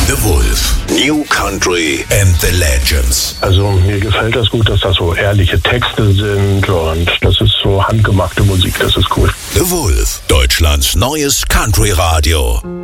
The Wolf. New Country and the Legends. Also mir gefällt das gut, dass das so ehrliche Texte sind und das ist so handgemachte Musik, das ist cool. The Wolf, Deutschlands neues Country-Radio.